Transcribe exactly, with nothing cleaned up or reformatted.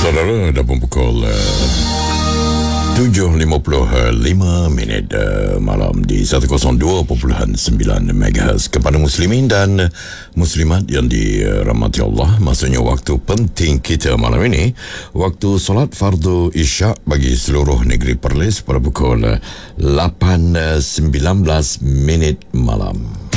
Saudara, dah pun pukul uh, tujuh lima puluh lima minit uh, malam di seratus dua perpuluhan sembilan megahertz kepada muslimin dan muslimat yang dirahmati Allah. Maksudnya waktu penting kita malam ini, waktu solat fardu isyak bagi seluruh negeri Perlis pada pukul lapan sembilan belas minit malam.